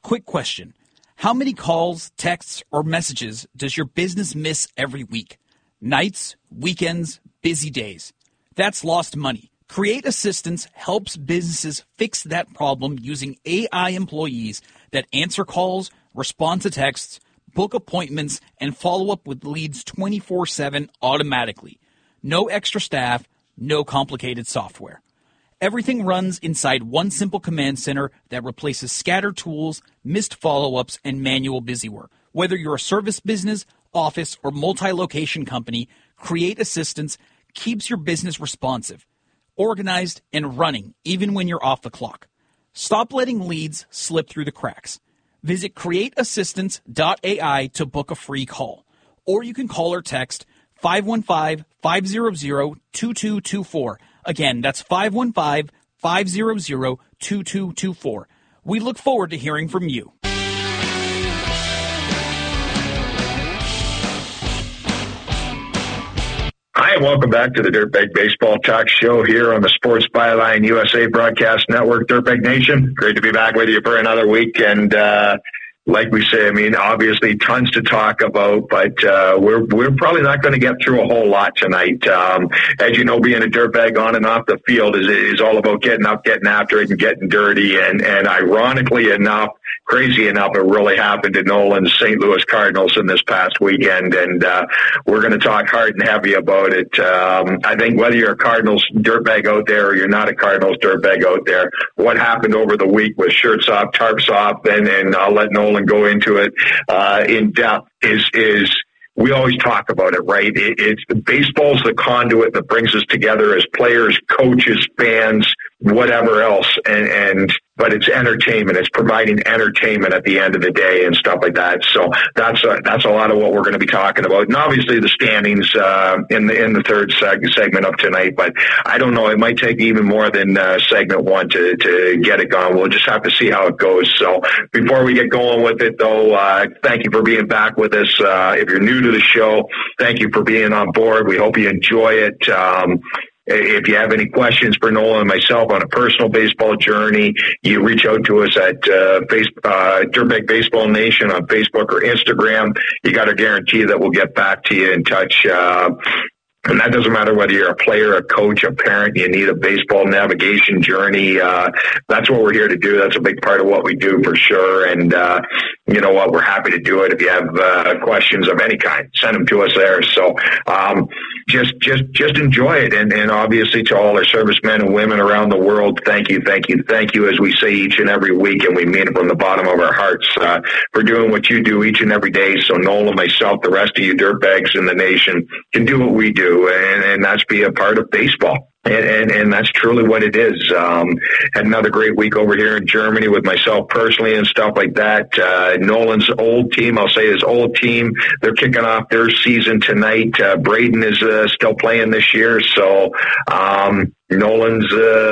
Quick question. How many calls, texts, or messages does your business miss every week? Nights, weekends, busy days. That's lost money. Create Assistance helps businesses fix that problem using AI employees that answer calls, respond to texts, book appointments, and follow up with leads 24/7 automatically. No extra staff, no complicated software. Everything runs inside one simple command center that replaces scattered tools, missed follow-ups, and manual busywork. Whether you're a service business, office, or multi-location company, Create Assistance keeps your business responsive, organized, and running even when you're off the clock. Stop letting leads slip through the cracks. Visit createassistance.ai to book a free call. Or you can call or text 515-500-2224. Again, that's 515-500-2224. We look forward to hearing from you. Hi, and welcome back to the Dirtbag Baseball Talk Show here on the Sports Byline USA Broadcast Network, Dirtbag Nation. Great to be back with you for another week. And like we say, I mean, obviously tons to talk about, but we're probably not going to get through a whole lot tonight. As you know, being a dirtbag on and off the field is all about getting up, getting after it, and getting dirty. And ironically enough, crazy enough, it really happened to Nolan's St. Louis Cardinals in this past weekend, and we're going to talk hard and heavy about it. I think whether you're a Cardinals dirtbag out there or you're not a Cardinals dirtbag out there, what happened over the week with shirts off, tarps off, and I'll let Nolan go into it in depth, is we always talk about it, right? It's baseball's the conduit that brings us together as players, coaches, fans, whatever else, but it's entertainment. It's providing entertainment at the end of the day and stuff like that. So that's a lot of what we're going to be talking about. And obviously the standings in the third segment of tonight. But I don't know. It might take even more than segment one to get it going. We'll just have to see how it goes. So before we get going with it, though, thank you for being back with us. If you're new to the show, thank you for being on board. We hope you enjoy it. If you have any questions for Nolan and myself on a personal baseball journey, you reach out to us at Dirtbag Baseball Nation on Facebook or Instagram. You got to guarantee that we'll get back to you in touch. And that doesn't matter whether you're a player, a coach, a parent, you need a baseball navigation journey. That's what we're here to do. That's a big part of what we do for sure. And you know what? We're happy to do it. If you have questions of any kind, send them to us there. So just enjoy it. And obviously to all our servicemen and women around the world, thank you, as we say each and every week, and we mean it from the bottom of our hearts for doing what you do each and every day. So Nolan, myself, the rest of you dirtbags in the nation can do what we do. And that's be a part of baseball. And that's truly what it is. Had another great week over here in Germany with myself personally and stuff like that. Nolan's old team, I'll say his old team, they're kicking off their season tonight. Braden is still playing this year. So Nolan's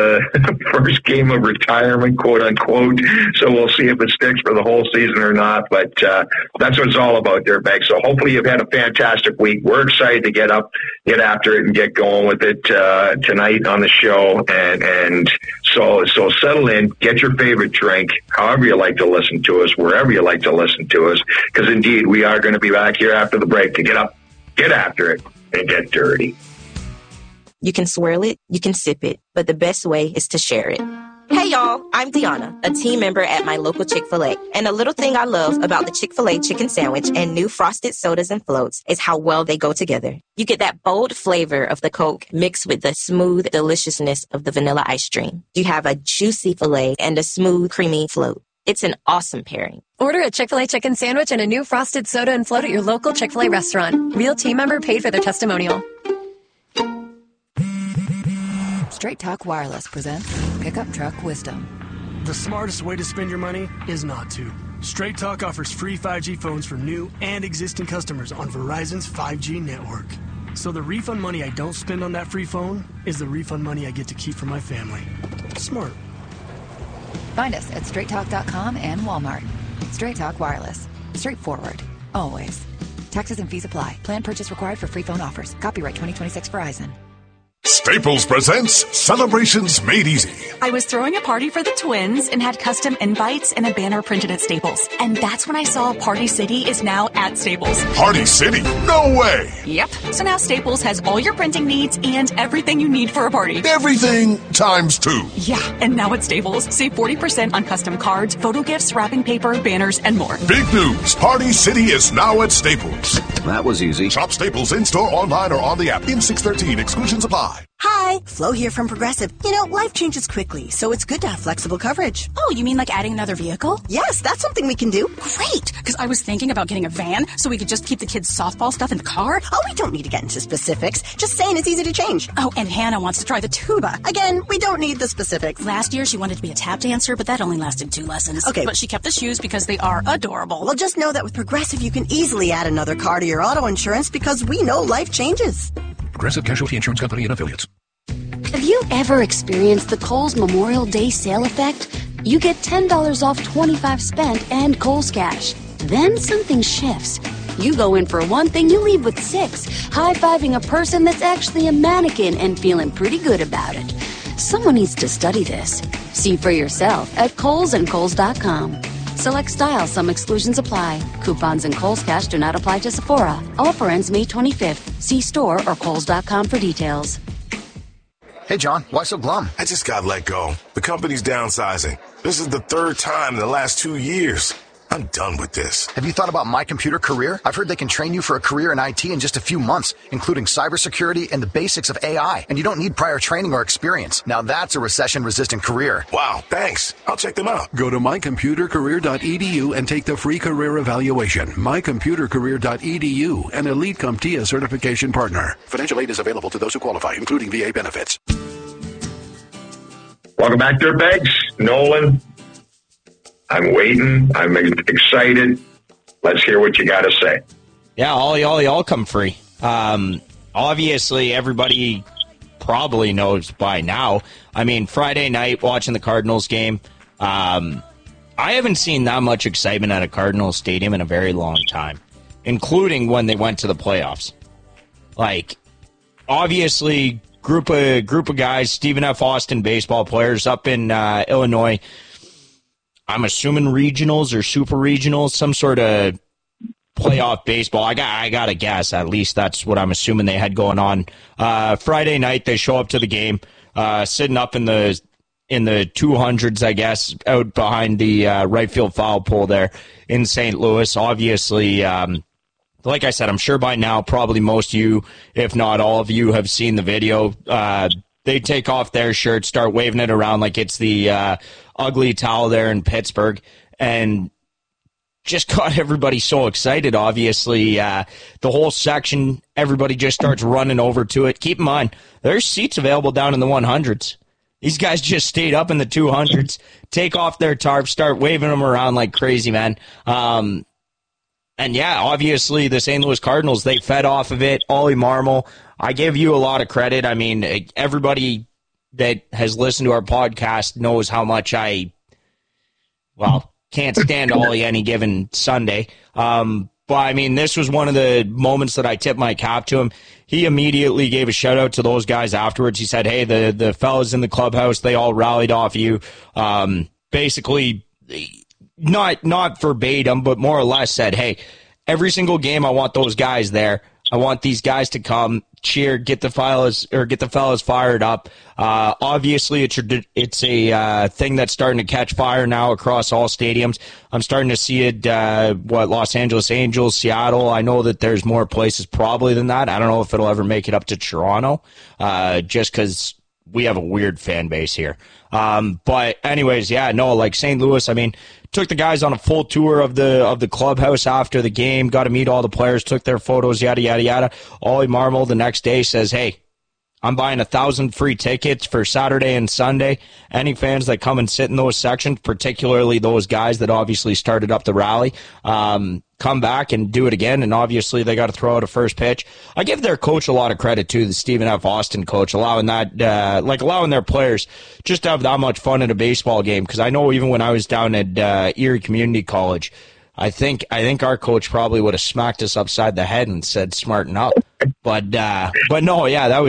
first game of retirement, quote unquote. So we'll see if it sticks for the whole season or not. But that's what it's all about, dirtbag. So hopefully you've had a fantastic week. We're excited to get up, get after it, and get going with it tonight on the show. And so settle in, get your favorite drink, however you like to listen to us, wherever you like to listen to us, because indeed we are going to be back here after the break to get up, get after it, and get dirty. You can swirl it, you can sip it, but the best way is to share it. Hey y'all, I'm Deanna, a team member at my local Chick-fil-A. And a little thing I love about the Chick-fil-A chicken sandwich and new frosted sodas and floats is how well they go together. You get that bold flavor of the Coke mixed with the smooth deliciousness of the vanilla ice cream. You have a juicy filet and a smooth, creamy float. It's an awesome pairing. Order a Chick-fil-A chicken sandwich and a new frosted soda and float at your local Chick-fil-A restaurant. Real team member paid for their testimonial. Straight Talk Wireless presents Pickup Truck Wisdom. The smartest way to spend your money is not to. Straight Talk offers free 5G phones for new and existing customers on Verizon's 5G network. So the refund money I don't spend on that free phone is the refund money I get to keep for my family. Smart. Find us at straighttalk.com and Walmart. Straight Talk Wireless. Straightforward. Always. Taxes and fees apply. Plan purchase required for free phone offers. Copyright 2026 Verizon. Staples presents Celebrations Made Easy. I was throwing a party for the twins and had custom invites and a banner printed at Staples. And that's when I saw Party City is now at Staples. Party City? No way! Yep. So now Staples has all your printing needs and everything you need for a party. Everything times 2. Yeah, and now at Staples, save 40% on custom cards, photo gifts, wrapping paper, banners, and more. Big news! Party City is now at Staples. That was easy. Shop Staples in-store, online, or on the app. In 613, exclusions apply. Hi, Flo here from Progressive. You know, life changes quickly, so it's good to have flexible coverage. Oh, you mean like adding another vehicle? Yes, that's something we can do. Great, because I was thinking about getting a van so we could just keep the kids' softball stuff in the car. Oh, we don't need to get into specifics. Just saying it's easy to change. Oh, and Hannah wants to try the tuba. Again, we don't need the specifics. Last year, she wanted to be a tap dancer, but that only lasted 2 lessons. Okay. But she kept the shoes because they are adorable. Well, just know that with Progressive, you can easily add another car to your auto insurance because we know life changes. Progressive Casualty Insurance Company and Affiliates. Have you ever experienced the Kohl's Memorial Day sale effect? You get $10 off 25 spent and Kohl's Cash. Then something shifts. You go in for one thing, you leave with 6, high-fiving a person that's actually a mannequin and feeling pretty good about it. Someone needs to study this. See for yourself at Kohl's and Kohl's.com. Select styles, some exclusions apply. Coupons and Kohl's Cash do not apply to Sephora. Offer ends May 25th. See store or Kohl's.com for details. Hey, John, why so glum? I just got let go. The company's downsizing. This is the 3rd time in the last 2 years. I'm done with this. Have you thought about My Computer Career? I've heard they can train you for a career in IT in just a few months, including cybersecurity and the basics of AI. And you don't need prior training or experience. Now that's a recession-resistant career. Wow, thanks. I'll check them out. Go to mycomputercareer.edu and take the free career evaluation. Mycomputercareer.edu, an Elite CompTIA certification partner. Financial aid is available to those who qualify, including VA benefits. Welcome back, Dirtbags. Nolan. I'm waiting. I'm excited. Let's hear what you got to say. Yeah, all come free. Obviously, everybody probably knows by now. I mean, Friday night, watching the Cardinals game, I haven't seen that much excitement at a Cardinals stadium in a very long time, including when they went to the playoffs. Like, obviously, group of guys, Stephen F. Austin baseball players up in Illinois. I'm assuming regionals or super regionals, some sort of playoff baseball. I got to guess. At least that's what I'm assuming they had going on. Friday night, they show up to the game, sitting up in the 200s, I guess, out behind the right field foul pole there in St. Louis. Obviously, like I said, I'm sure by now probably most of you, if not all of you, have seen the video. They take off their shirt, start waving it around like it's the ugly towel there in Pittsburgh, and just got everybody so excited. Obviously, the whole section, everybody just starts running over to it. Keep in mind, there's seats available down in the 100s. These guys just stayed up in the 200s, take off their tarps, start waving them around like crazy, man. And yeah, obviously the St. Louis Cardinals, they fed off of it. Ollie Marmol, I give you a lot of credit. I mean, everybody that has listened to our podcast knows how much I, can't stand Ollie any given Sunday. But, I mean, this was one of the moments that I tipped my cap to him. He immediately gave a shout-out to those guys afterwards. He said, hey, the fellas in the clubhouse, they all rallied off you. Basically, not verbatim, but more or less said, hey, every single game I want those guys there. I want these guys to come, cheer, get the fellas fired up. Obviously, it's a thing that's starting to catch fire now across all stadiums. I'm starting to see it. Los Angeles Angels, Seattle. I know that there's more places probably than that. I don't know if it'll ever make it up to Toronto, just because we have a weird fan base here. But anyways, yeah, no, like St. Louis, I mean, took the guys on a full tour of the clubhouse after the game, got to meet all the players, took their photos, yada, yada, yada. Ollie Marmol the next day says, hey, I'm buying 1,000 free tickets for Saturday and Sunday. Any fans that come and sit in those sections, particularly those guys that obviously started up the rally, come back and do it again. And obviously they got to throw out a first pitch. I give their coach a lot of credit too, the Stephen F. Austin coach, allowing their players just to have that much fun at a baseball game. Because I know even when I was down at Erie Community College, I think our coach probably would have smacked us upside the head and said, "Smarten up." But no, yeah, that was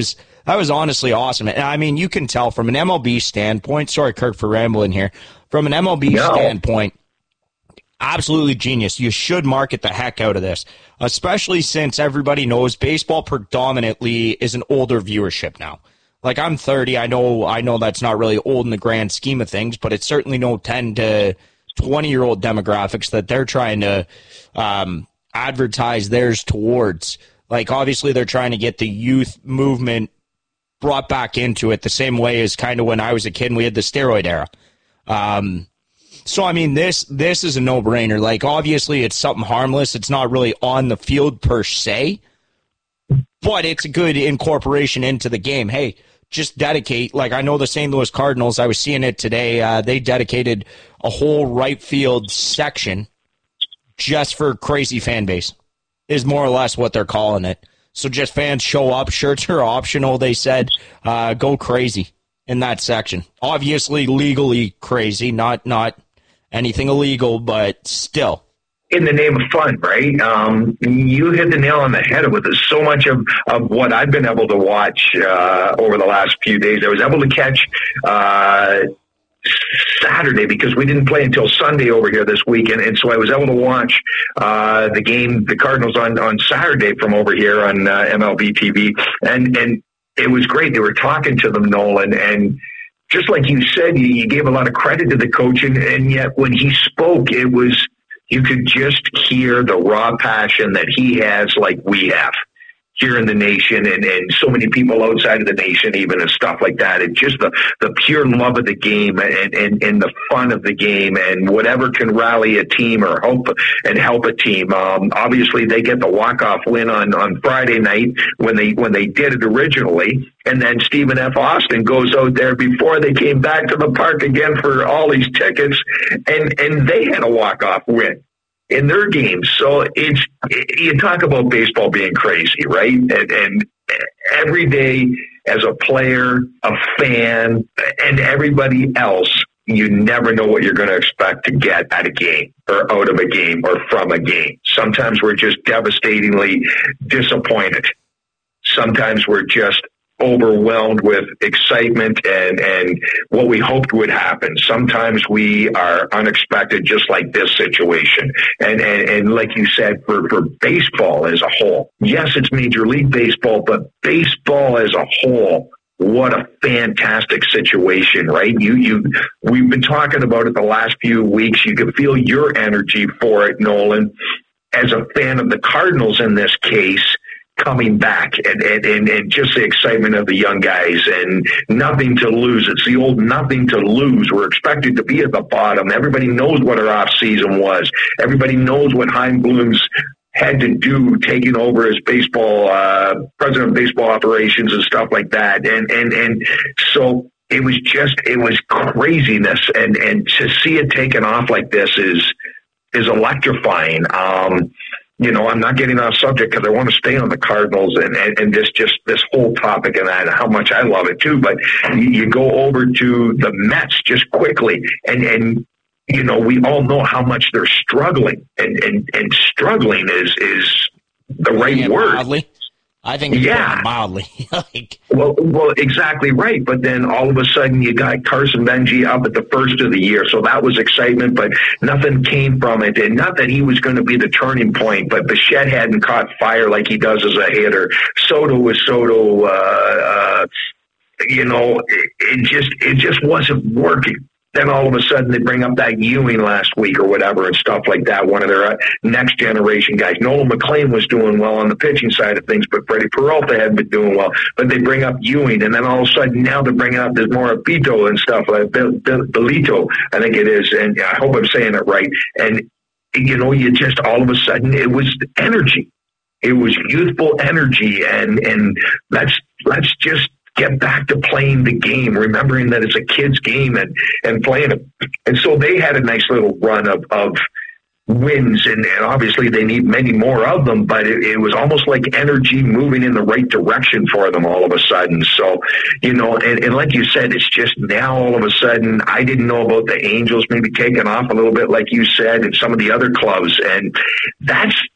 That was honestly awesome. And I mean, you can tell from an MLB standpoint, sorry, Kirk, for rambling here. From an MLB standpoint, absolutely genius. You should market the heck out of this, especially since everybody knows baseball predominantly is an older viewership now. Like, I'm 30. I know that's not really old in the grand scheme of things, but it's certainly no 10 to 20-year-old demographics that they're trying to advertise theirs towards. Like, obviously, they're trying to get the youth movement brought back into it the same way as kind of when I was a kid and we had the steroid era. So, I mean, this is a no-brainer. Like, obviously, it's something harmless. It's not really on the field per se, but it's a good incorporation into the game. Hey, just dedicate. Like, I know the St. Louis Cardinals, I was seeing it today, they dedicated a whole right field section just for crazy fan base, is more or less what they're calling it. So just fans show up, shirts are optional, they said, go crazy in that section. Obviously legally crazy, not anything illegal, but still. In the name of fun, right? You hit the nail on the head with it. So much of what I've been able to watch over the last few days, I was able to catch Saturday because we didn't play until Sunday over here this weekend, and so I was able to watch the game, the Cardinals on Saturday from over here on MLB TV, and it was great. They were talking to them, Nolan, and just like you said, you gave a lot of credit to the coach, and yet when he spoke, it was, you could just hear the raw passion that he has, like we have here in the nation, and so many people outside of the nation even, and stuff like that. And just the pure love of the game and the fun of the game, and whatever can rally a team or help a team. Obviously they get the walk-off win on Friday night when they did it originally. And then Stephen F. Austin goes out there before they came back to the park again for all these tickets, and they had a walk-off win in their games. So you talk about baseball being crazy, right? And every day as a player, a fan, and everybody else, you never know what you're going to expect to get at a game or out of a game or from a game. Sometimes we're just devastatingly disappointed. Sometimes we're just overwhelmed with excitement and what we hoped would happen. Sometimes we are unexpected, just like this situation. And like you said, for baseball as a whole, yes, it's Major League Baseball, but baseball as a whole, what a fantastic situation, right? We've been talking about it the last few weeks. You can feel your energy for it, Nolan, as a fan of the Cardinals in this case, coming back and just the excitement of the young guys and nothing to lose. It's the old nothing to lose. We're expected to be at the bottom. Everybody knows what our off season was. Everybody knows what Chaim Bloom's had to do taking over as baseball, president of baseball operations and stuff like that. And so it was craziness. And to see it taken off like this is electrifying. I'm not getting off subject because I want to stay on the Cardinals and this whole topic and how much I love it too. But you go over to the Mets just quickly, and we all know how much they're struggling, and struggling is the right word. Mildly. I think mildly. Well, exactly right. But then all of a sudden you got Carson Benji up at the first of the year. So that was excitement, but nothing came from it. And not that he was going to be the turning point, but Bichette hadn't caught fire like he does as a hitter. Soto was Soto. It just wasn't working. Then all of a sudden they bring up that Ewing last week or whatever and stuff like that, one of their next generation guys. Nolan McLean was doing well on the pitching side of things, but Freddie Peralta hadn't been doing well. But they bring up Ewing, and then all of a sudden now they're bringing up there's more Bito and stuff, like Belito, I think it is, and I hope I'm saying it right. And, you just all of a sudden it was energy. It was youthful energy, and let's just get back to playing the game, remembering that it's a kid's game and playing it. And so they had a nice little run of wins, and obviously they need many more of them, but it was almost like energy moving in the right direction for them all of a sudden. So, and like you said, it's just now all of a sudden, I didn't know about the Angels maybe taking off a little bit, like you said, and some of the other clubs. And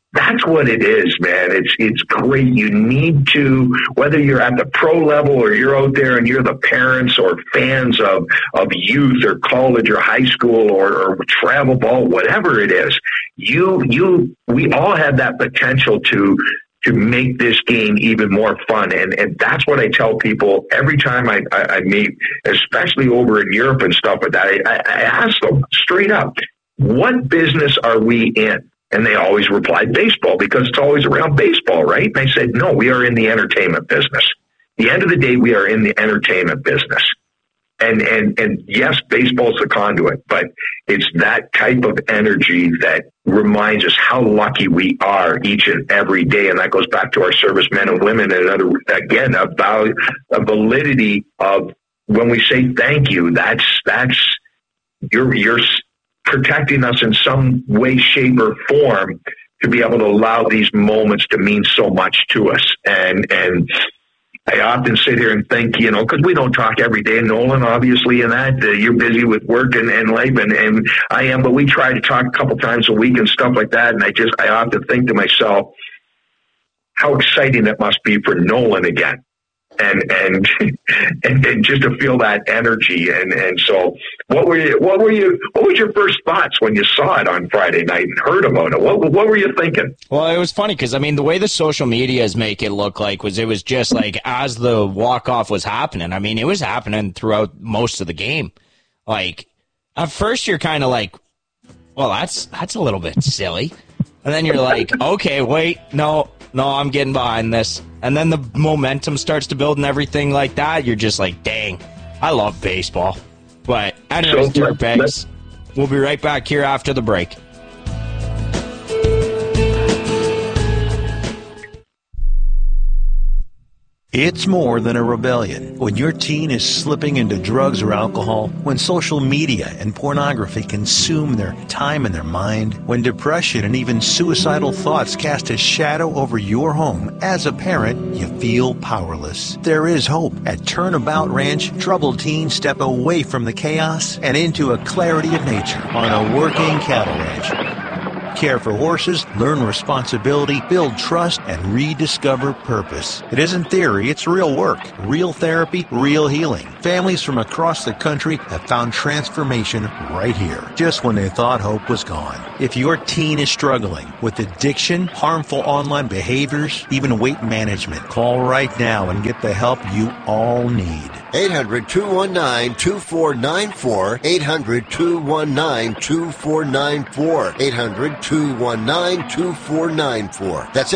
That's what it is, man. It's great. You need to, whether you're at the pro level or you're out there and you're the parents or fans of youth or college or high school or travel ball, whatever it is, we all have that potential to make this game even more fun. And that's what I tell people every time I meet, especially over in Europe and stuff like that. I ask them straight up, what business are we in? And they always replied baseball, because it's always around baseball, right? And I said, no, we are in the entertainment business. At the end of the day, we are in the entertainment business. And yes, baseball's the conduit, but it's that type of energy that reminds us how lucky we are each and every day. And that goes back to our servicemen and women, and again, about a validity of when we say thank you, that's you're protecting us in some way, shape, or form to be able to allow these moments to mean so much to us. And I often sit here and think, because we don't talk every day, Nolan, obviously, and that you're busy with work and life, and I am, but we try to talk a couple times a week and stuff like that. And I often think to myself, how exciting it must be for Nolan again. And just to feel that energy. And so what was your first thoughts when you saw it on Friday night and heard about it? What were you thinking? Well, it was funny because, the way the social medias make it look like it was just like as the walk-off was happening. It was happening throughout most of the game. Like, at first you're kind of like, well, that's a little bit silly. And then you're like, okay, wait, no, I'm getting behind this. And then the momentum starts to build and everything like that. You're just like, dang, I love baseball. But anyways, dirtbags, we'll be right back here after the break. It's more than a rebellion. When your teen is slipping into drugs or alcohol, when social media and pornography consume their time and their mind, when depression and even suicidal thoughts cast a shadow over your home, as a parent, you feel powerless. There is hope. At Turnabout Ranch, troubled teens step away from the chaos and into a clarity of nature on a working cattle ranch. Care for horses, learn responsibility, build trust, and rediscover purpose. It isn't theory, it's real work, real therapy, real healing. Families from across the country have found transformation right here, just when they thought hope was gone. If your teen is struggling with addiction, harmful online behaviors, even weight management, call right now and get the help you all need. 800-219-2494. 800-219-2494. 800-219-2494. That's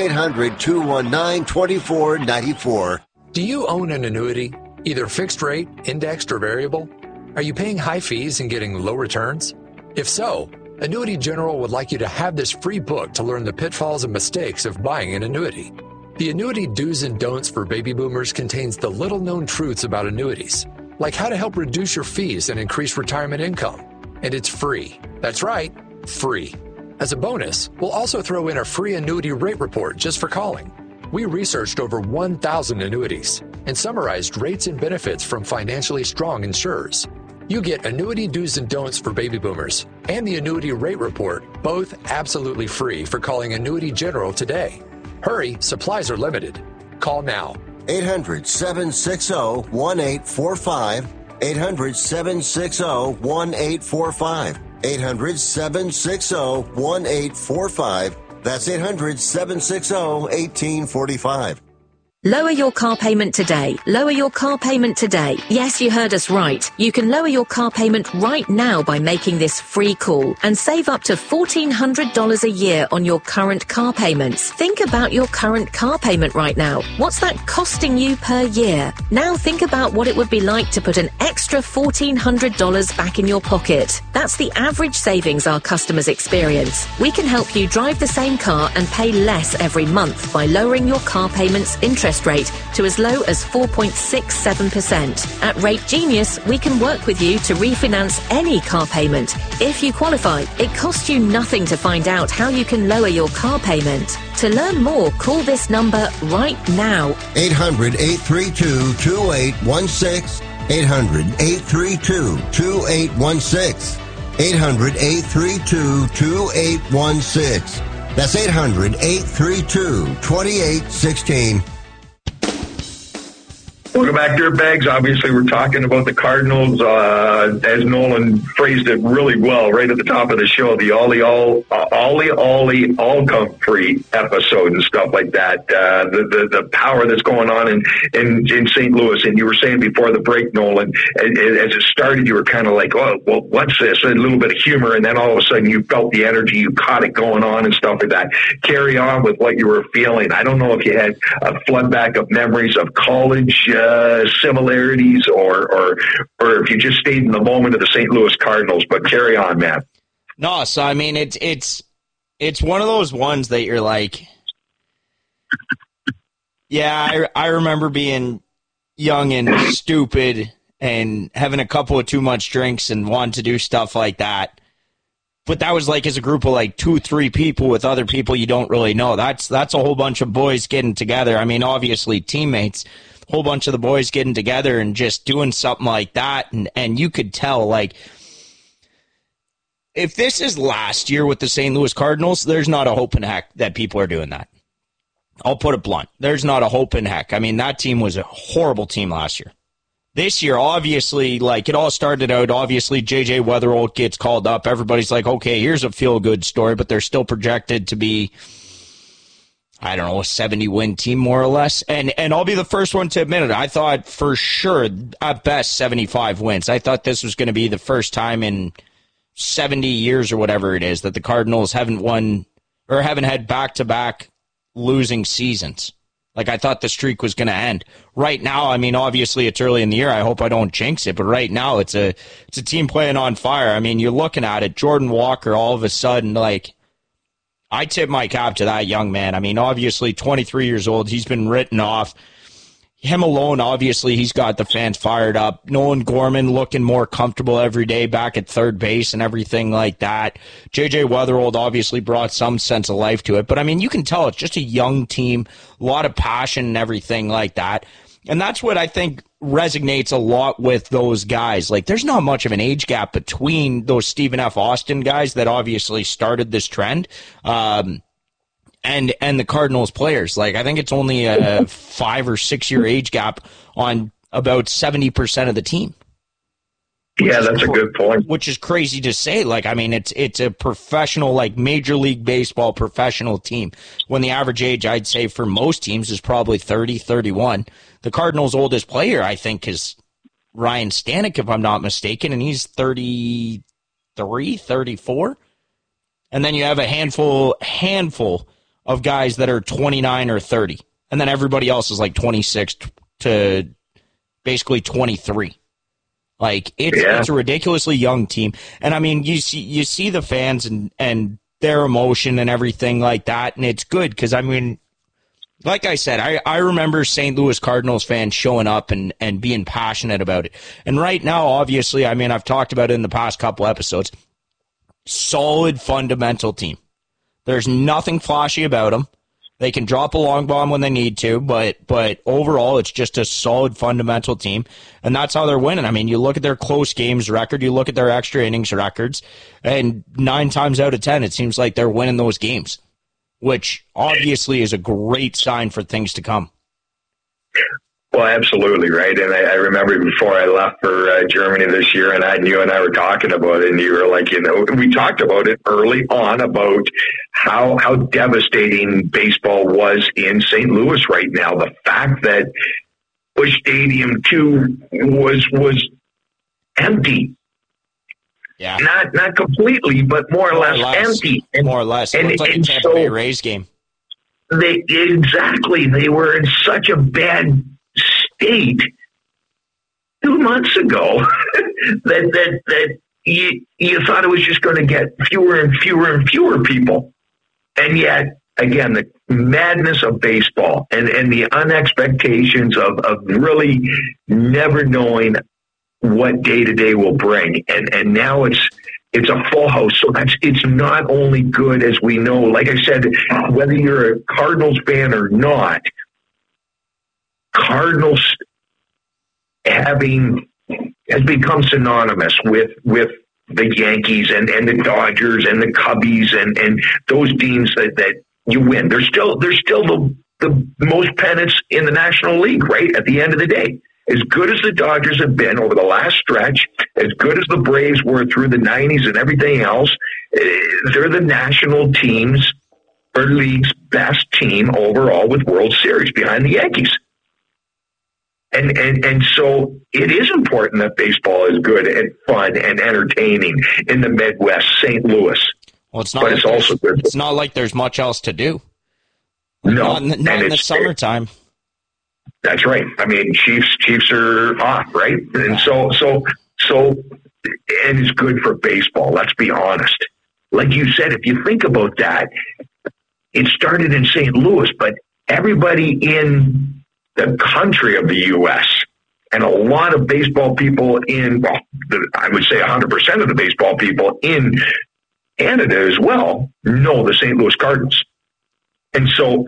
800-219-2494. Do you own an annuity, either fixed rate, indexed, or variable? Are you paying high fees and getting low returns? If so, Annuity General would like you to have this free book to learn the pitfalls and mistakes of buying an annuity. The Annuity Do's and Don'ts for Baby Boomers contains the little-known truths about annuities, like how to help reduce your fees and increase retirement income. And it's free. That's right, free. As a bonus, we'll also throw in a free annuity rate report just for calling. We researched over 1,000 annuities and summarized rates and benefits from financially strong insurers. You get Annuity Do's and Don'ts for Baby Boomers and the Annuity Rate Report, both absolutely free, for calling Annuity General today. Hurry, supplies are limited. Call now. 800-760-1845. 800-760-1845. 800-760-1845. That's 800-760-1845. Lower your car payment today. Lower your car payment today. Yes, you heard us right. You can lower your car payment right now by making this free call and save up to $1,400 a year on your current car payments. Think about your current car payment right now. What's that costing you per year? Now think about what it would be like to put an extra $1,400 back in your pocket. That's the average savings our customers experience. We can help you drive the same car and pay less every month by lowering your car payments interest rate to as low as 4.67%. At Rate Genius, we can work with you to refinance any car payment. If you qualify, it costs you nothing to find out how you can lower your car payment. To learn more, call this number right now. 800-832-2816. 800-832-2816. 800-832-2816. That's 800-832-2816. Welcome back, Dirtbags. Obviously, we're talking about the Cardinals, as Nolan phrased it really well right at the top of the show, the Ollie all come free episode and stuff like that. The power that's going on in St. Louis. And you were saying before the break, Nolan, as it started, you were kind of like, oh, well, what's this? A little bit of humor. And then all of a sudden you felt the energy, you caught it going on and stuff like that. Carry on with what you were feeling. I don't know if you had a floodback of memories of college, similarities or if you just stayed in the moment of the St. Louis Cardinals, but carry on, man. No, so I mean it's one of those ones that you're like, yeah, I remember being young and stupid and having a couple of too much drinks and wanting to do stuff like that. But that was like as a group of like 2-3 people with other people you don't really know. That's a whole bunch of boys getting together. I mean, obviously teammates, whole bunch of the boys getting together and just doing something like that. And you could tell, like, if this is last year with the St. Louis Cardinals, there's not a hope in heck that people are doing that. I'll put it blunt. There's not a hope in heck. I mean, that team was a horrible team last year. This year, obviously, like, it all started out, obviously, J.J. Weatherholt gets called up. Everybody's like, okay, here's a feel-good story, but they're still projected to be, I don't know, a 70-win team, more or less. And I'll be the first one to admit it. I thought for sure, at best, 75 wins. I thought this was going to be the first time in 70 years or whatever it is that the Cardinals haven't won or haven't had back-to-back losing seasons. Like, I thought the streak was going to end. Right now, I mean, obviously it's early in the year. I hope I don't jinx it, but right now it's a team playing on fire. I mean, you're looking at it. Jordan Walker, all of a sudden, like, I tip my cap to that young man. I mean, obviously 23 years old. He's been written off. Him alone, obviously, he's got the fans fired up. Nolan Gorman looking more comfortable every day back at third base and everything like that. J.J. Weatherholt obviously brought some sense of life to it. But, I mean, you can tell it's just a young team, a lot of passion and everything like that. And that's what I think resonates a lot with those guys. Like, there's not much of an age gap between those Stephen F. Austin guys that obviously started this trend and the Cardinals players. Like, I think it's only a 5 or 6 year age gap on about 70% of the team. Yeah, that's a good point. Which is crazy to say. Like, I mean, it's a professional, like, Major League Baseball professional team. When the average age, I'd say, for most teams is probably 30, 31. The Cardinals' oldest player, I think, is Ryan Stanek, if I'm not mistaken, and he's 33, 34. And then you have a handful of guys that are 29 or 30. And then everybody else is like 26 to basically 23. Like, it's a ridiculously young team. And, I mean, you see the fans and their emotion and everything like that, and it's good because, I mean, like I said, I remember St. Louis Cardinals fans showing up and being passionate about it. And right now, obviously, I mean, I've talked about it in the past couple episodes, solid fundamental team. There's nothing flashy about them. They can drop a long bomb when they need to, but overall, it's just a solid fundamental team, and that's how they're winning. I mean, you look at their close games record, you look at their extra innings records, and 9 times out of 10, it seems like they're winning those games, which obviously is a great sign for things to come. Well, absolutely, right. And I remember before I left for Germany this year, and you and I were talking about it, and you were like, you know, we talked about it early on about how devastating baseball was in St. Louis right now. The fact that Busch Stadium 2 was empty. Yeah. Not completely, but more or less empty. More or less. It looks like a Tampa Bay Rays game. They were in such a bad state 2 months ago that you thought it was just going to get fewer and fewer and fewer people. And yet, again, the madness of baseball and the unexpectations of really never knowing what day-to-day will bring. And now it's a full house. So it's not only good, as we know. Like I said, whether you're a Cardinals fan or not, Cardinals has become synonymous with the Yankees and the Dodgers and the Cubbies and those teams that you win. They're still the most pennants in the National League, right? At the end of the day. As good as the Dodgers have been over the last stretch, as good as the Braves were through the 90s and everything else, they're the national team's or league's best team overall with World Series behind the Yankees. And so it is important that baseball is good and fun and entertaining in the Midwest, St. Louis. Well, it's not. But it's also good. It's not like there's much else to do. No, not in the summertime. That's right. I mean, Chiefs are off, right? And so, and it's good for baseball. Let's be honest. Like you said, if you think about that, it started in St. Louis, but everybody in the country of the U.S. and a lot of baseball people I would say 100% of the baseball people in Canada as well know the St. Louis Cardinals. And so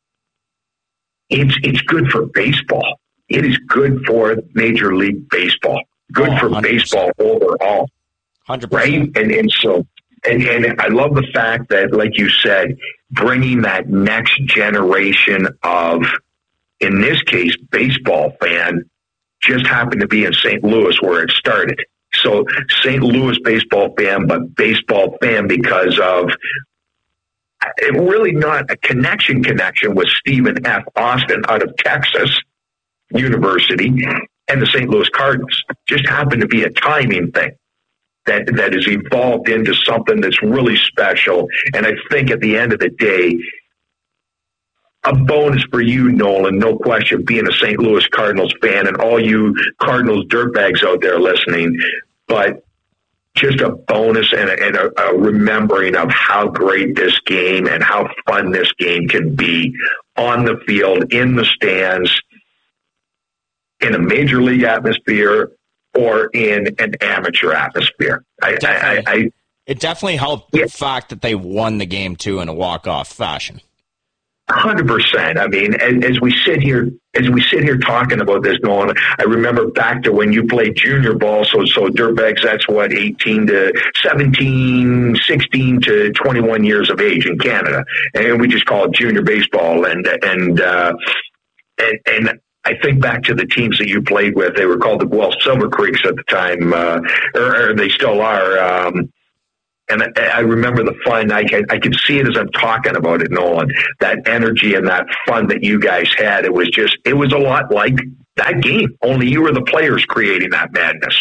it's good for baseball. It is good for Major League Baseball. Good for 100%. Baseball overall. 100%. Right? And so, and I love the fact that, like you said, bringing that next generation of, in this case, baseball fan, just happened to be in St. Louis where it started. So St. Louis baseball fan, but baseball fan because of really not a connection with Stephen F. Austin out of Texas University and the St. Louis Cardinals. Just happened to be a timing thing that has evolved into something that's really special. And I think at the end of the day, a bonus for you, Nolan, no question, being a St. Louis Cardinals fan and all you Cardinals dirtbags out there listening, but just a bonus and a remembering of how great this game and how fun this game can be on the field, in the stands, in a major league atmosphere or in an amateur atmosphere. It definitely helped the fact that they won the game, too, in a walk-off fashion. 100%. I mean, as we sit here talking about this, Nolan, I remember back to when you played junior ball. So dirtbags, that's what, 18 to 17, 16 to 21 years of age in Canada. And we just call it junior baseball. And I think back to the teams that you played with. They were called the Guelph Silver Creeks at the time, or they still are. And I remember the fun. I can see it as I'm talking about it, Nolan, that energy and that fun that you guys had. It was a lot like that game, only you were the players creating that madness.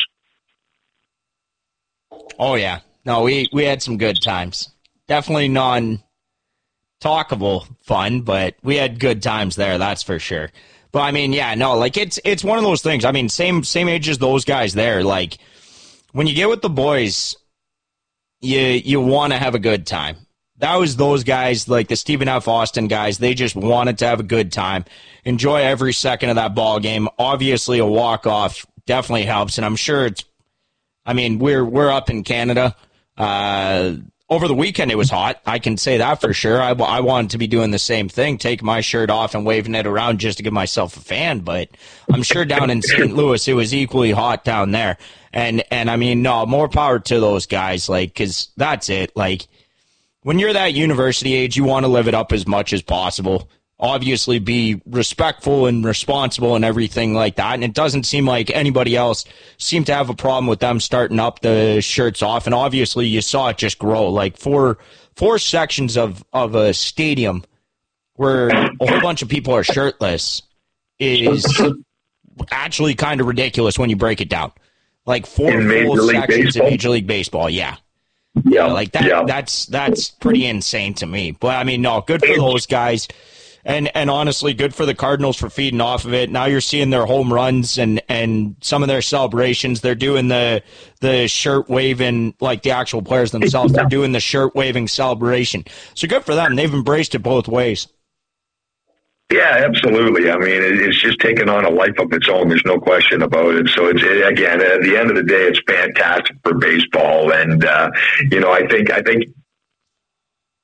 Oh, yeah. No, we had some good times. Definitely non-talkable fun, but we had good times there, that's for sure. But, I mean, yeah, no, like, it's one of those things. I mean, same age as those guys there. Like, when you get with the boys, you want to have a good time. That was those guys, like the Stephen F. Austin guys. They just wanted to have a good time, enjoy every second of that ball game. Obviously, a walk-off definitely helps, and I'm sure we're up in Canada. Over the weekend, it was hot. I can say that for sure. I wanted to be doing the same thing, taking my shirt off and waving it around just to give myself a fan. But I'm sure down in St. Louis, it was equally hot down there. And I mean, no, more power to those guys, like, because that's it. Like, when you're that university age, you want to live it up as much as possible. Obviously, be respectful and responsible and everything like that. And it doesn't seem like anybody else seemed to have a problem with them starting up the shirts off. And obviously, you saw it just grow. Like four sections of a stadium where a whole bunch of people are shirtless is actually kind of ridiculous when you break it down. Like four full sections in Major League Baseball, yeah. Yeah, like that. Yeah. That's pretty insane to me. But I mean, no, good for those guys. And honestly, good for the Cardinals for feeding off of it. Now you're seeing their home runs and some of their celebrations. They're doing the shirt waving, like the actual players themselves. They're doing the shirt waving celebration. So good for them. They've embraced it both ways. Yeah, absolutely. I mean, it's just taken on a life of its own. There's no question about it. So again, at the end of the day, it's fantastic for baseball. And, I think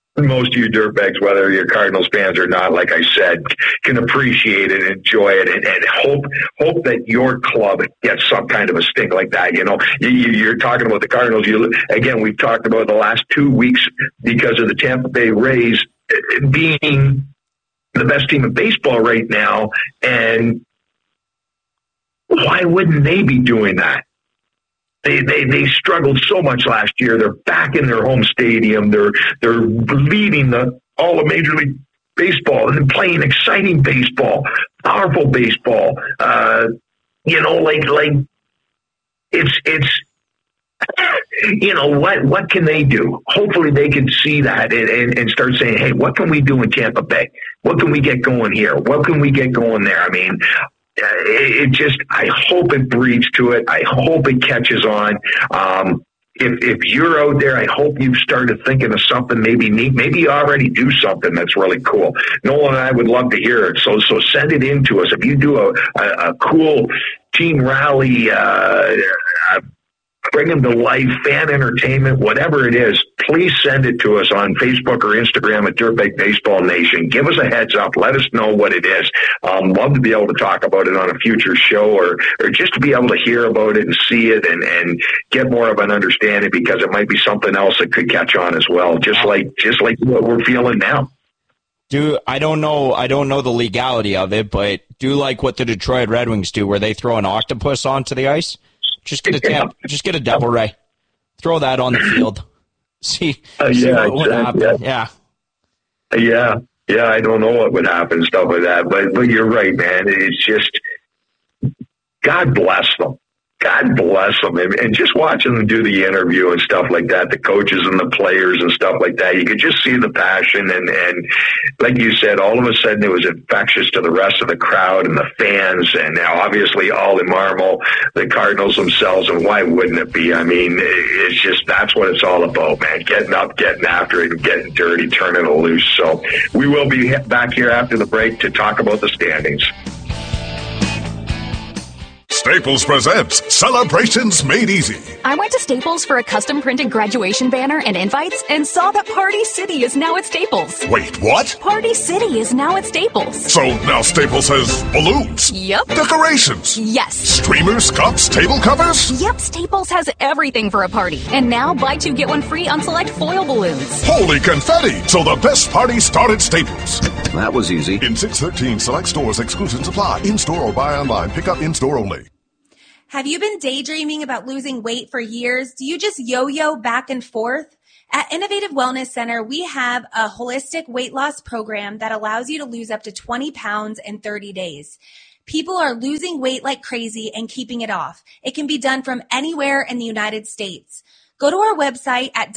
most of you dirtbags, whether you're Cardinals fans or not, like I said, can appreciate it, enjoy it, and hope that your club gets some kind of a sting like that. You know, you're talking about the Cardinals. Again, we've talked about the last 2 weeks because of the Tampa Bay Rays being the best team in baseball right now, and why wouldn't they be doing that? They struggled so much last year. They're back in their home stadium. They're leading all of Major League Baseball and playing exciting baseball, powerful baseball. You know, like it's you know, what can they do? Hopefully they can see that and start saying, hey, what can we do in Tampa Bay? What can we get going here? What can we get going there? I mean, I hope it breeds to it. I hope it catches on. If you're out there, I hope you've started thinking of something maybe neat. Maybe you already do something that's really cool. Nolan and I would love to hear it. So send it in to us. If you do a cool team rally, bring them to life, fan entertainment, whatever it is, please send it to us on Facebook or Instagram at Dirtbag Baseball Nation. Give us a heads up. Let us know what it is. Love to be able to talk about it on a future show or just to be able to hear about it and see it and get more of an understanding, because it might be something else that could catch on as well, just like what we're feeling now. I don't know the legality of it, but do like what the Detroit Red Wings do, where they throw an octopus onto the ice. Just get a devil ray. Throw that on the field. See what would happen. Yeah. I don't know what would happen, stuff like that. But you're right, man. It's just, God bless them. God bless them. And just watching them do the interview and stuff like that, the coaches and the players and stuff like that, you could just see the passion. And like you said, all of a sudden it was infectious to the rest of the crowd and the fans. And now obviously all in Marmol, the Cardinals themselves. And why wouldn't it be? I mean, it's just, that's what it's all about, man. Getting up, getting after it, and getting dirty, turning it loose. So we will be back here after the break to talk about the standings. Staples presents Celebrations Made Easy. I went to Staples for a custom printed graduation banner and invites and saw that Party City is now at Staples. Wait, what? Party City is now at Staples. So now Staples has balloons? Yep. Decorations? Yes. Streamers, cups, table covers? Yep, Staples has everything for a party. And now buy two, get one free on select foil balloons. Holy confetti! So the best party started at Staples. That was easy. In 613 select stores, exclusions apply. In-store or buy online. Pick up in-store only. Have you been daydreaming about losing weight for years? Do you just yo-yo back and forth? At Innovative Wellness Center, we have a holistic weight loss program that allows you to lose up to 20 pounds in 30 days. People are losing weight like crazy and keeping it off. It can be done from anywhere in the United States. Go to our website at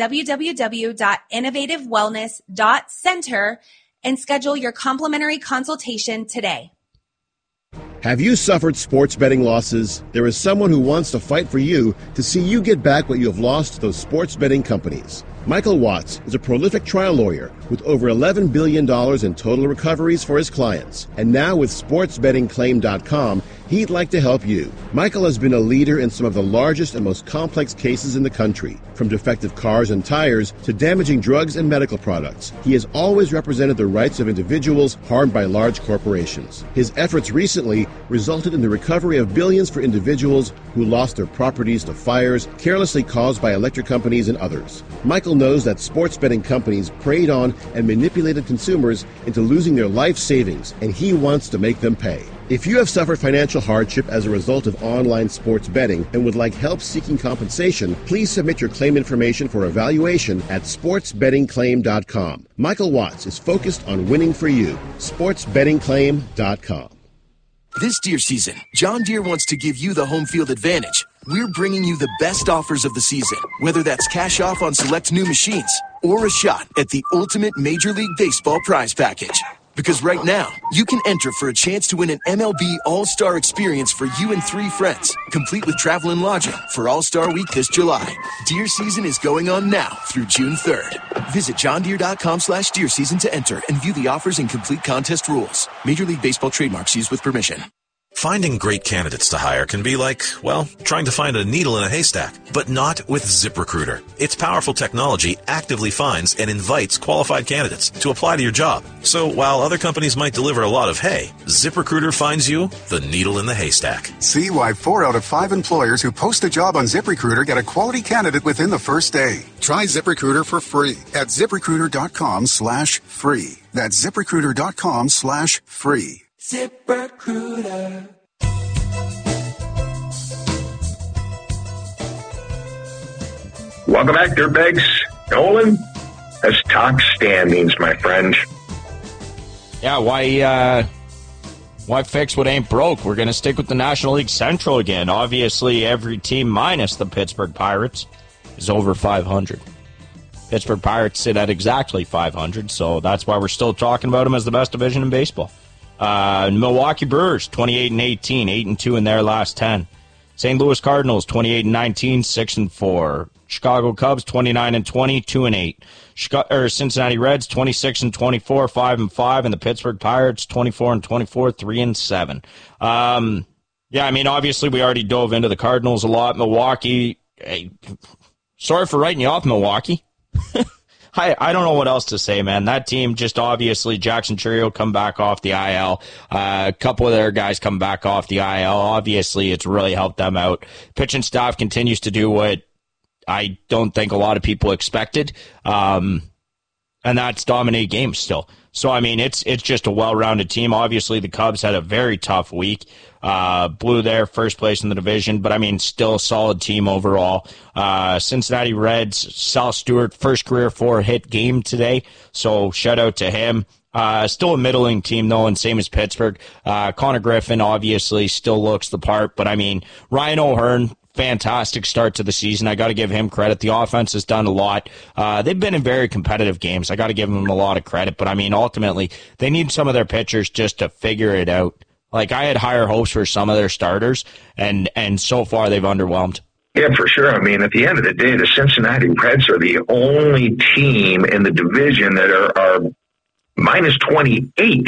www.innovativewellness.center and schedule your complimentary consultation today. Have you suffered sports betting losses? There is someone who wants to fight for you to see you get back what you have lost to those sports betting companies. Michael Watts is a prolific trial lawyer with over $11 billion in total recoveries for his clients. And now with SportsBettingClaim.com, he'd like to help you. Michael has been a leader in some of the largest and most complex cases in the country, from defective cars and tires to damaging drugs and medical products. He has always represented the rights of individuals harmed by large corporations. His efforts recently resulted in the recovery of billions for individuals who lost their properties to fires carelessly caused by electric companies and others. Michael knows that sports betting companies preyed on and manipulated consumers into losing their life savings, and he wants to make them pay. If you have suffered financial hardship as a result of online sports betting and would like help seeking compensation, please submit your claim information for evaluation at SportsBettingClaim.com. Michael Watts is focused on winning for you. SportsBettingClaim.com. This deer season, John Deere wants to give you the home field advantage. We're bringing you the best offers of the season, whether that's cash off on select new machines or a shot at the ultimate Major League Baseball prize package. Because right now, you can enter for a chance to win an MLB All-Star experience for you and 3 friends, complete with travel and lodging for All-Star Week this July. Deer season is going on now through June 3rd. Visit johndeere.com/deer season to enter and view the offers and complete contest rules. Major League Baseball trademarks used with permission. Finding great candidates to hire can be like, well, trying to find a needle in a haystack, but not with ZipRecruiter. Its powerful technology actively finds and invites qualified candidates to apply to your job. So while other companies might deliver a lot of hay, ZipRecruiter finds you the needle in the haystack. See why 4 out of 5 employers who post a job on ZipRecruiter get a quality candidate within the first day. Try ZipRecruiter for free at ZipRecruiter.com/free. That's ZipRecruiter.com/free. ZipRecruiter. Welcome back, Dirtbags. Nolan, let's talk standings, my friend. Yeah, why fix what ain't broke? We're going to stick with the National League Central again. Obviously, every team minus the Pittsburgh Pirates is over 500. Pittsburgh Pirates sit at exactly 500, so that's why we're still talking about them as the best division in baseball. Milwaukee Brewers, 28-18, 8-2 in their last 10. St. Louis Cardinals, 28-19, 6-4. Chicago Cubs, 29-20, 2-8. Cincinnati Reds, 26-24, 5-5, and the Pittsburgh Pirates, 24-24, 3-7. Yeah, I mean, obviously we already dove into the Cardinals a lot. Milwaukee, sorry for writing you off, Milwaukee. I don't know what else to say, man. That team just obviously, Jackson Chourio come back off the IL. A couple of their guys come back off the IL. Obviously, it's really helped them out. Pitching staff continues to do what I don't think a lot of people expected, and that's dominate games still. So, I mean, it's just a well-rounded team. Obviously, the Cubs had a very tough week. Blew their first place in the division, but, I mean, still a solid team overall. Cincinnati Reds, Sal Stewart, first career 4-hit game today, so shout out to him. Still a middling team, though, and same as Pittsburgh. Connor Griffin, obviously, still looks the part, but, I mean, Ryan O'Hearn, fantastic start to the season. I got to give him credit. The offense has done a lot. They've been in very competitive games. I got to give them a lot of credit. But, I mean, ultimately, they need some of their pitchers just to figure it out. Like, I had higher hopes for some of their starters, and so far they've underwhelmed. Yeah, for sure. I mean, at the end of the day, the Cincinnati Reds are the only team in the division that are minus 28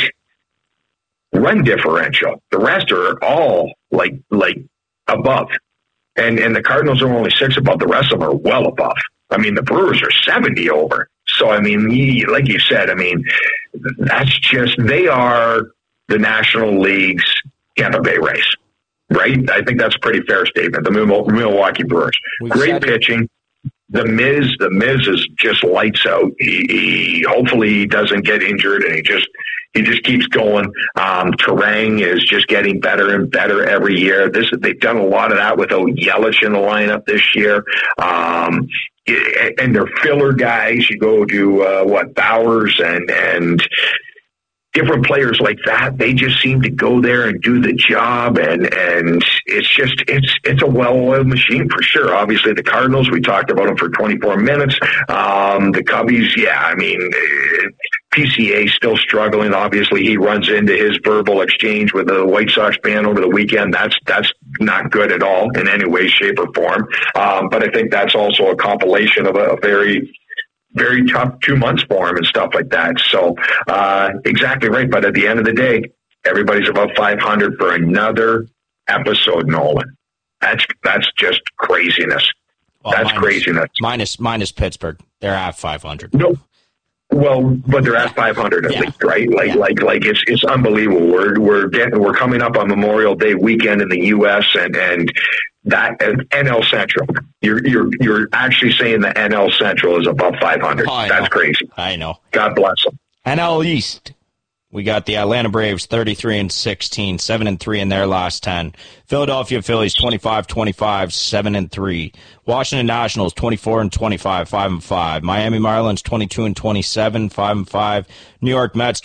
run differential. The rest are all like above. And the Cardinals are only 6 above. The rest of them are well above. I mean, the Brewers are 70 over. So, I mean, like you said, I mean, that's just, they are the National League's Tampa Bay Rays, right? I think that's a pretty fair statement. The Milwaukee Brewers. Great pitching. The Miz is just lights out. He hopefully doesn't get injured, and he just keeps going. Terang is just getting better and better every year. They've done a lot of that without Yelich in the lineup this year. And their filler guys, you go to Bowers and different players like that, they just seem to go there and do the job, and it's a well-oiled machine for sure. Obviously, the Cardinals, we talked about them for 24 minutes. The Cubbies, yeah, I mean, PCA still struggling. Obviously, he runs into his verbal exchange with the White Sox fan over the weekend. That's not good at all in any way, shape, or form. But I think that's also a compilation of a very tough 2 months for him and stuff like that. So, exactly right. But at the end of the day, everybody's above 500 for another episode, Nolan. That's just craziness. Well, that's craziness. Minus Pittsburgh. They're at 500. No. Well, but they're at 500 at least, right? Like it's unbelievable. We're coming up on Memorial Day weekend in the U.S. and that NL Central. You're actually saying the NL Central is above 500. That's crazy. I know. God bless them. NL East. We got the Atlanta Braves 33-16, 7-3 in their last 10. Philadelphia Phillies 25-25, 7-3. Washington Nationals 24-25, 5-5. Miami Marlins 22-27, 5-5. New York Mets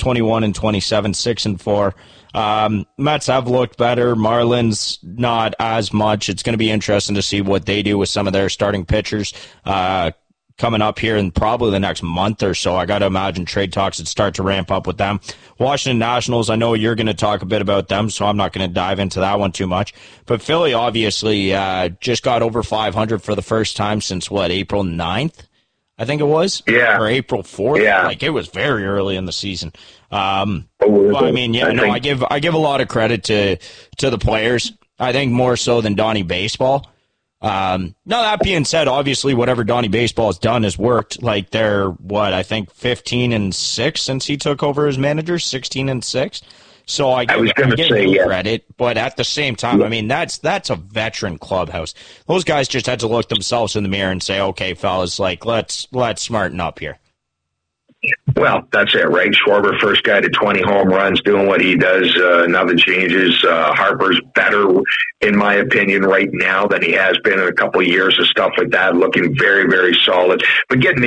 21-27, 6-4. Mets have looked better. Marlins not as much. It's going to be interesting to see what they do with some of their starting pitchers coming up here in probably the next month or so. I got to imagine trade talks would start to ramp up with them. Washington Nationals, I know you're going to talk a bit about them, so I'm not going to dive into that one too much. But Philly obviously just got over 500 for the first time since, April 9th? I think it was. Yeah. Or April 4th. Yeah. Like, it was very early in the season. Well, I mean, yeah, I give a lot of credit to the players. I think more so than Donnie Baseball. Now, that being said, obviously, whatever Donnie Baseball has done has worked. Like, they're, I think 15-6 since he took over as manager, 16-6. So I give him credit, but at the same time, I mean, that's a veteran clubhouse. Those guys just had to look themselves in the mirror and say, okay, fellas, like, let's smarten up here. Well, that's it, right? Schwarber, first guy to 20 home runs, doing what he does. Nothing changes. Harper's better, in my opinion, right now than he has been in a couple of years and stuff like that. Looking very, very solid. But getting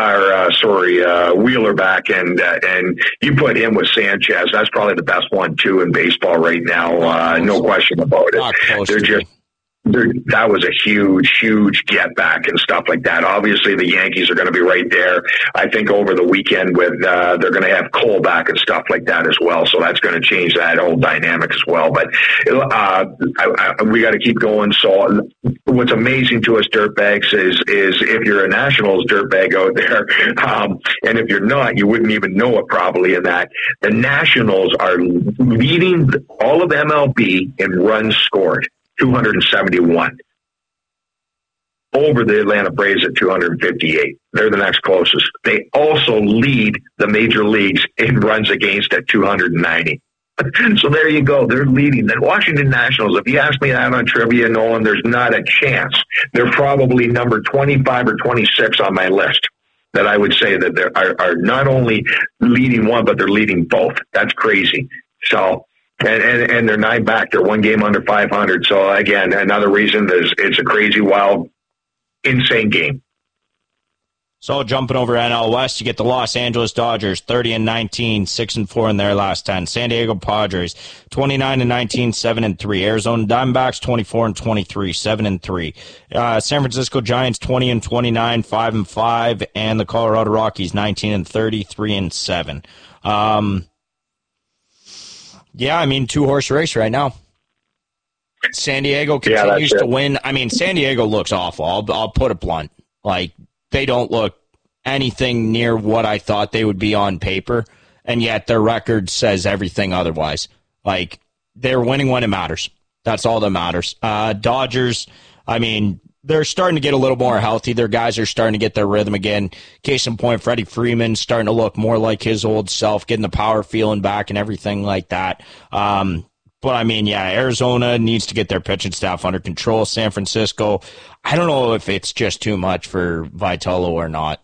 Wheeler back and you put him with Sanchez. That's probably the best 1-2 in baseball right now. No question about it. That was a huge get back and stuff like that. Obviously, the Yankees are going to be right there. I think over the weekend with they're going to have Cole back and stuff like that as well. So that's going to change that whole dynamic as well. But we got to keep going. So what's amazing to us dirtbags is if you're a Nationals dirtbag out there, and if you're not, you wouldn't even know it probably. In that the Nationals are leading all of MLB in runs scored. 271 over the Atlanta Braves at 258. They're the next closest. They also lead the major leagues in runs against at 290. So there you go. They're leading. The Washington Nationals, if you ask me that on trivia, Nolan, there's not a chance. They're probably number 25 or 26 on my list that I would say that they are not only leading one, but they're leading both. That's crazy. So, and they're 9 back. They're 1 game under 500. So again, another reason it's a crazy, wild, insane game. So jumping over NL West, you get the Los Angeles Dodgers 30-19, 6-4 in their last 10. San Diego Padres 29-19, 7-3. Arizona Diamondbacks 24-23, 7-3. San Francisco Giants 20-29, 5-5, and the Colorado Rockies 19-30, 3-7. Yeah, I mean, 2-horse race right now. San Diego continues to win. I mean, San Diego looks awful. I'll put it blunt. Like, they don't look anything near what I thought they would be on paper, and yet their record says everything otherwise. Like, they're winning when it matters. That's all that matters. Dodgers, I mean, they're starting to get a little more healthy. Their guys are starting to get their rhythm again. Case in point, Freddie Freeman starting to look more like his old self, getting the power feeling back and everything like that. But, I mean, yeah, Arizona needs to get their pitching staff under control. San Francisco, I don't know if it's just too much for Vitello or not.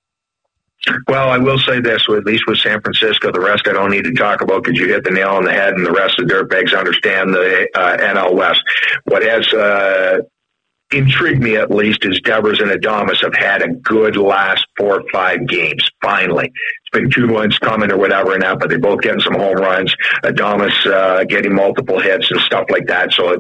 Well, I will say this, at least with San Francisco, the rest I don't need to talk about because you hit the nail on the head and the rest of the dirtbags understand the NL West. What has intrigued me at least is Devers and Adames have had a good last 4 or 5 games, finally. It's been 2 months coming or whatever and that, but they're both getting some home runs. Adames getting multiple hits and stuff like that. So